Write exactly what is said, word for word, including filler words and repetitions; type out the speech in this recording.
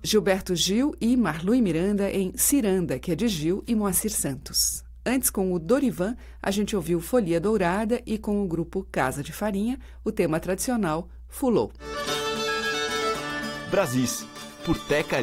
Gilberto Gil e Marlui Miranda em Ciranda, que é de Gil e Moacir Santos. Antes, com o Dorivan, a gente ouviu Folia Dourada e com o grupo Casa de Farinha, o tema tradicional Fulô. Brasis, por Teca